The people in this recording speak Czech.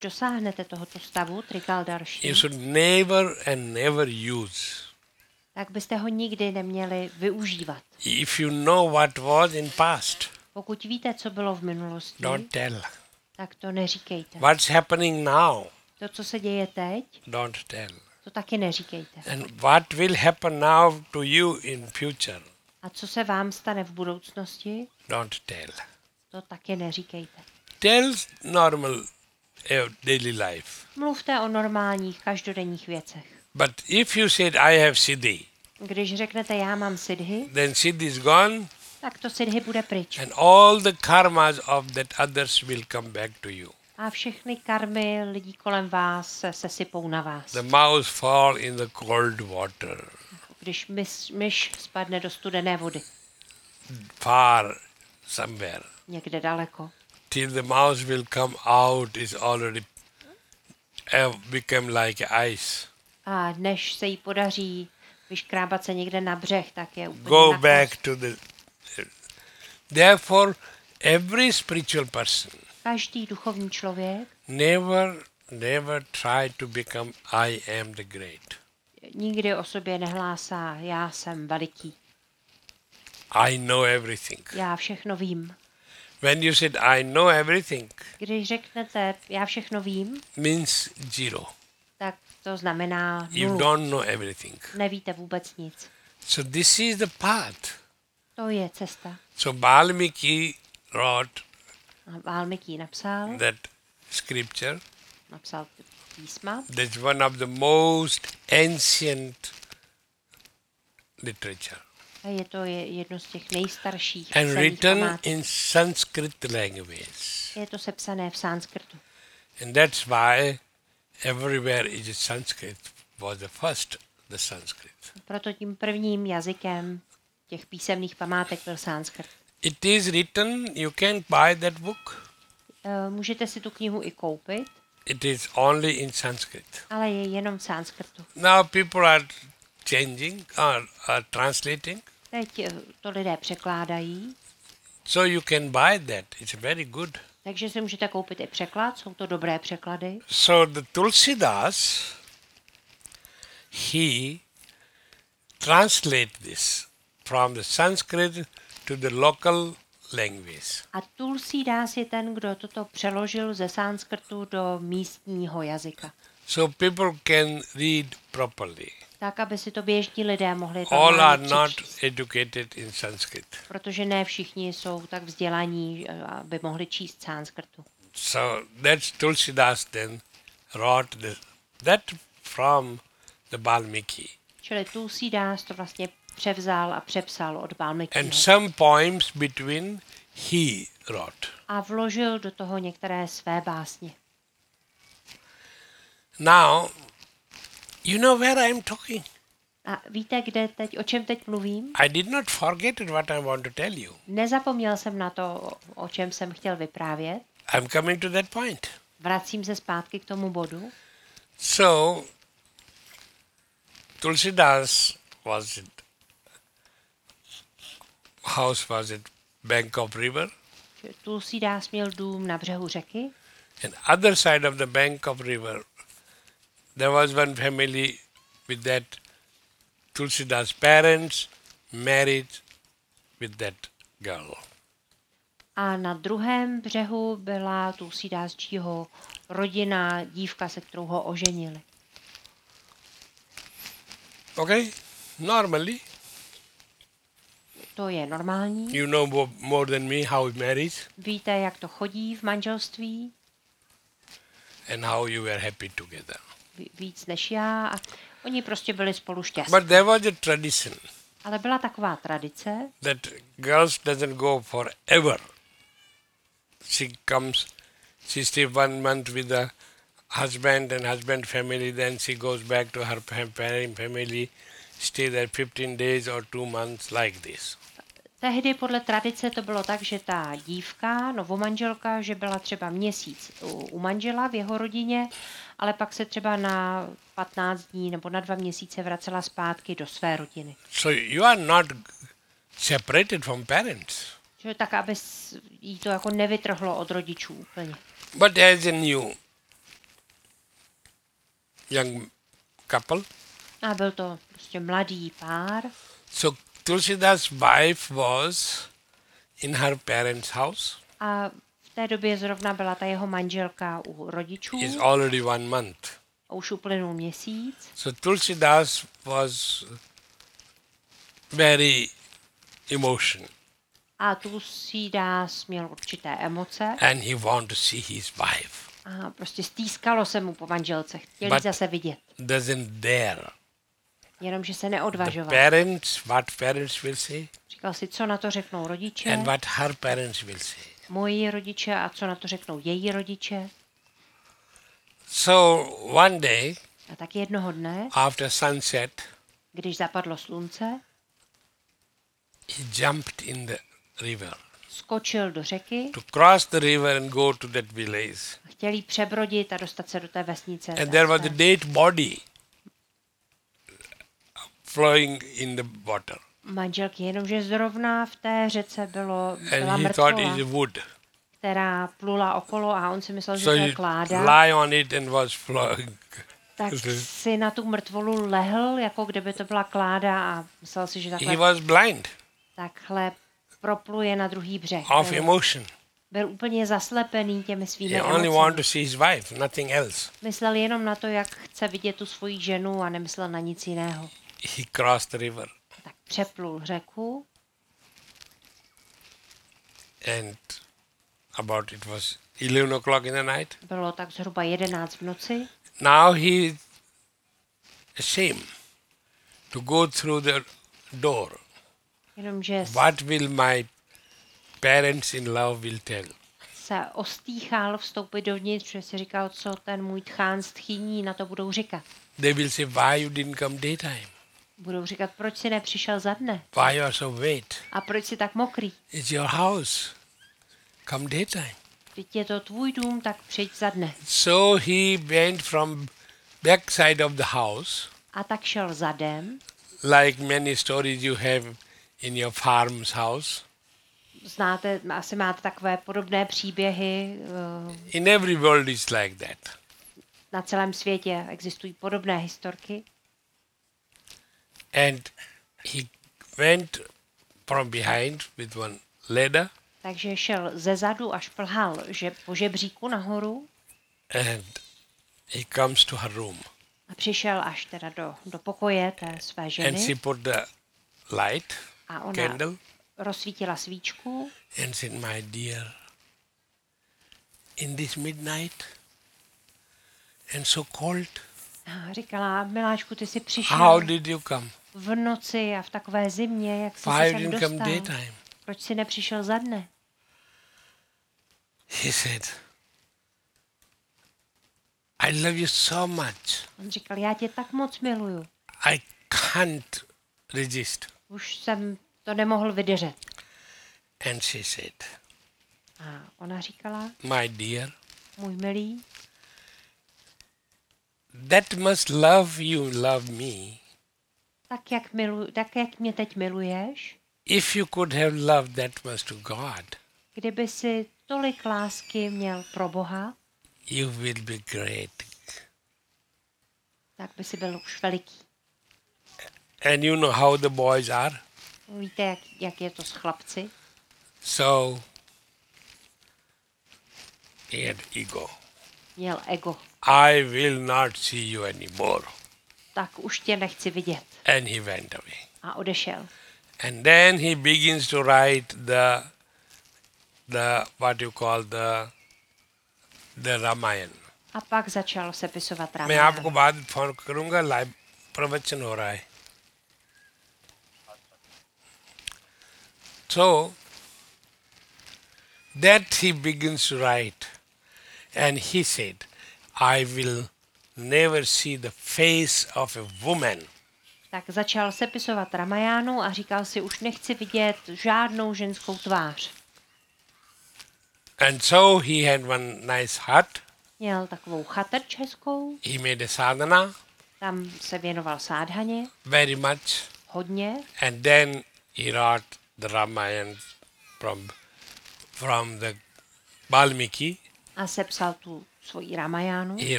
dosáhnete tohoto stavu, trikaldarší, you should never and never use. tak byste ho nikdy neměli využívat. If you know what was in past, Pokud víte, co bylo v minulosti, don't tell. tak to neříkejte. What's happening now, To, co se děje teď, don't tell. to taky neříkejte. And what will happen now to you in future, A co se vám stane v budoucnosti, don't tell. to taky neříkejte. Tell normal daily life. Mluvte o normálních, každodenních věcech. But if you said, I have siddhi, Když řeknete, já mám siddhi, then siddhi is gone tak to siddhi bude pryč. and all the karmas of that others will come back to you. A všechny karmy lidí kolem vás se sesypou na vás. The mouse fall in the cold water, Když myš spadne do studené vody, far somewhere. někde daleko, Till the mouse will come out is already become like ice. a než se jí podaří vyškrábat se někde na břeh, tak je úplně Go na back kost. to the... Therefore, every spiritual person Každý duchovní člověk never try to become I am the great. nikdy o sobě nehlásá, já jsem veliký, I know everything. já všechno vím. When you said I know everything, Když řeknete, já všechno vím, means zero. tak to znamená You nulu. don't know everything. Nevíte vůbec nic. So this is the path. To je cesta. So Valmiki wrote A Valmiki napsal scripture. písma. That's one of the most ancient literature. A je to jedno z těch nejstarších And psaných written památek. in Sanskrit language. Je to sepsané v sanskrtu. And that's why everywhere is a Sanskrit was the Sanskrit. Proto tím prvním jazykem těch písemných památek byl sanskrt. It is written, you can buy that book. Můžete si tu knihu i koupit, It is only in Sanskrit. ale je jenom v sanskrtu. Now people are changing or are translating. Teď to lidé překládají, So you can buy that. It's very good. takže si můžete koupit i překlad, jsou to dobré překlady. So the Tulsidas, he translate this from the Sanskrit to the local language. A Tulsidas je ten, kdo toto přeložil ze sanskrtu do místního jazyka. So people can read properly. Tak, aby si to běžní lidé mohli All are normálně not přečíst. educated in Sanskrit. Protože ne všichni jsou tak vzdělaní, aby mohli číst sanskrtu. So that's Tulsidas then wrote that from the Valmiki. Čili Tulsidas to vlastně převzal a přepsal od And Valmikiho. some poems between he wrote. A vložil do toho některé své básně. Now, you know where I'm talking. A víte, o čem teď mluvím? I did not forget what I want to tell you. Nezapomněl jsem na to, o čem jsem chtěl vyprávět. I'm coming to that point. Vracím se zpátky k tomu bodu. So, Tulsidas bank of river, Že Tulsidas měl dům na břehu řeky and other side of the bank of river, there was one family with that Tulsidas' parents married with that girl. a na druhém břehu byla Tulsidasčího rodina, dívka, se kterou ho oženili. Okay? Normally, To je normální. you know more than me how it marries Víte, jak to chodí v manželství, and how you were happy together. víc než já. A oni prostě byli spolu šťastní. But there was a tradition Ale byla taková tradice, that girls doesn't go forever. She stays 1 month with the husband and husband family, then she goes back to her parent family, stay there 15 days or 2 months like this. tehdy podle tradice to bylo tak, že ta dívka, novomanželka, že byla třeba měsíc u manžela v jeho rodině, ale pak se třeba na 15 dní nebo na 2 měsíce vracela zpátky do své rodiny. So you are not separated from parents. Že tak, aby jí to jako nevytrhlo od rodičů úplně. But as in you, young couple. A byl to prostě mladý pár. So Tulsidas' wife was in her parents' house. A v té době zrovna byla ta jeho manželka u rodičů. It's already 1 month. A už uplynul měsíc. So Tulsidas was very emotional A Tulsidas měl určité emoce. and he wanted to see his wife. A prostě stýskalo se mu po manželce. Chtěli But- zase vidět. Doesn't dare. Jenomže se The neodvažoval. parents, what parents will say Říkal si, co na to řeknou rodiče, and what her parents will say. moji rodiče a co na to řeknou její rodiče. So one day A tak jednoho dne, after sunset, když zapadlo slunce, he jumped in the river skočil do řeky to cross the river and go to that village. a chtěl jí přebrodit a dostat se do té vesnice. And there was a dead body flowing in the water. Manželky, jenomže zrovna v té řece byla And he thought mrtvola, it's wood. která plula okolo a on si myslel, že So to je he kláda. lie on it and was flowing. Tak si na tu mrtvolu lehl, jako kdyby to byla kláda a myslel si, že He takhle, was blind takhle propluje na druhý břeh. of emotion. Byl úplně zaslepený těmi svými He only wanted emocemi. to see his wife, nothing else. Myslel jenom na to, jak chce vidět tu svoji ženu a nemyslel na nic jiného. He crossed the river Tak přeplul řeku and about it was 11 o'clock in the night. bylo tak zhruba 11 v noci. Now he ashamed to go through the door. Jenomže What will my parents in love will tell? se ostýchal vstoupit dovnitř, protože si říkal, co ten můj tchán s tchýní na to budou říkat. They will say, why you didn't come daytime? Budou říkat, proč si nepřišel za dne Why you are so wet? a proč si tak mokrý. It's your house. Come daytime. Teď je to tvůj dům, tak přijď za dne. So he went from back side of the house, A tak šel zadem. like many stories you have in your farm's house. Znáte, asi máte takové podobné příběhy. In every world it's like that. Na celém světě existují podobné historky. And he went from behind with one ladder Takže šel ze zadu a šplhal po žebříku nahoru and he comes to her room a přišel až teda do pokoje té své and ženy she put the light, a ona candle, rozsvítila svíčku and said, my dear, in this midnight and so cold, a říkala, miláčku, ty jsi how přišel did you come? v noci a v takové zimě, jak jsi Why se you sem didn't come dostal? daytime? Proč jsi nepřišel za dne? He said, I love you so much. On říkal, já tě tak moc miluju. I can't resist. Už jsem to nemohl vydržet. And she said, A ona říkala, my dear, můj milý, that must love you love me. tak jak mě teď miluješ, If you could have loved that much to God, kdyby si tolik lásky měl pro Boha, you will be great. tak by si byl už veliký. And you know how the boys are. Víte, jak je to s chlapci? So he had ego. Měl ego. I will not see you anymore. Tak už tě nechci vidět. And he went away. A odešel. And then he begins to write the what you call the Ramayana. A pak začal sepisovat मैं आपको Ramayana. बाद फोन करूंगा लाइव प्रवचन हो रहा है so that he begins to write and he said I will never see the face of a woman Tak začal sepisovat Ramajánu a říkal si, už nechci vidět žádnou ženskou tvář. and so he had one nice hut. Měl takovou chatrč hezkou, He made a sadhana tam se věnoval sádhaně very much hodně and then he wrote the Ramayana from the Valmiki. a sepsal tu svoji Ramajánu. He